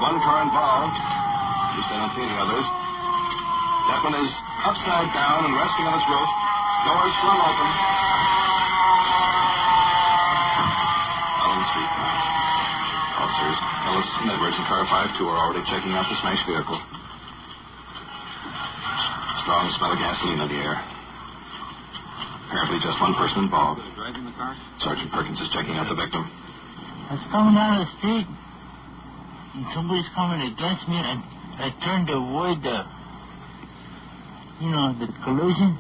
one car involved. At least I don't see any others. That one is upside down and resting on its roof. Doors flung open. Out on the street now. Officers Ellis and Edwards in car 5-2 are already checking out the smashed vehicle. Strong smell of gasoline in the air. Apparently just one person involved. Driving the car? Sergeant Perkins is checking out the victim. I was coming down the street, and somebody's coming against me, and I turned to avoid the collision,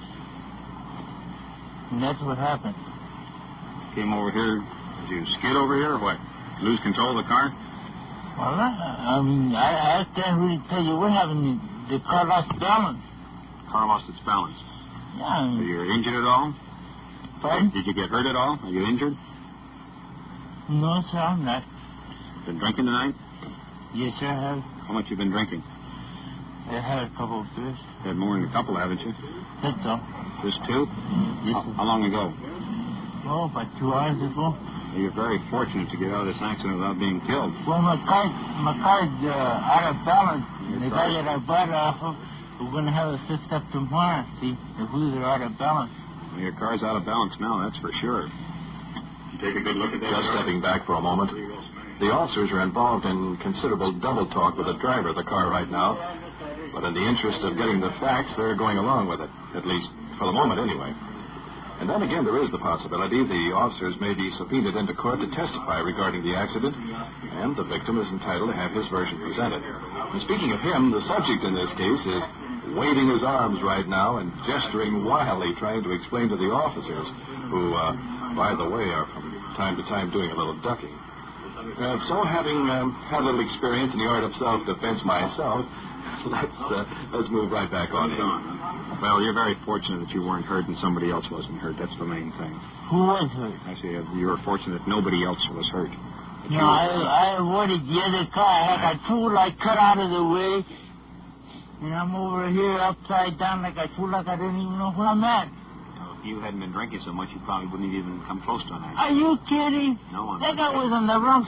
and that's what happened. Came over here. Did you skid over here or what? Lose control of the car? Well, I can't really tell you what happened. The car lost balance. Car lost its balance. Yeah. Are you injured at all? Pardon? Did you get hurt at all? Are you injured? No, sir, I'm not. Been drinking tonight? Yes, sir, I have. How much you been drinking? I had a couple of beers. Had more than a couple, haven't you? That's all. Just two? Yes, How long ago? Oh, about 2 hours ago. You're very fortunate to get out of this accident without being killed. Well, my car's out of balance. The guy that I bought it off of, we're going to have it fixed up tomorrow, see? The wheels are out of balance. Well, your car's out of balance now, that's for sure. Take a good look at that. Just stepping back for a moment. The officers are involved in considerable double talk with the driver of the car right now. But in the interest of getting the facts, they're going along with it. At least for the moment, anyway. And then again, there is the possibility the officers may be subpoenaed into court to testify regarding the accident, and the victim is entitled to have his version presented. And speaking of him, the subject in this case is waving his arms right now and gesturing wildly, trying to explain to the officers, who, by the way, are from time to time doing a little ducking. So having had a little experience in the art of self-defense myself, let's move right back on in. Well, you're very fortunate that you weren't hurt and somebody else wasn't hurt. That's the main thing. Who was hurt? Actually, you were fortunate that nobody else was hurt. No, I avoided the other car. I had a tool I cut out of the way, and I'm over here upside down like I feel like I don't even know where I'm at. If you hadn't been drinking so much, you probably wouldn't even come close to an accident. Are you kidding? No, I'm That not guy was on the wrong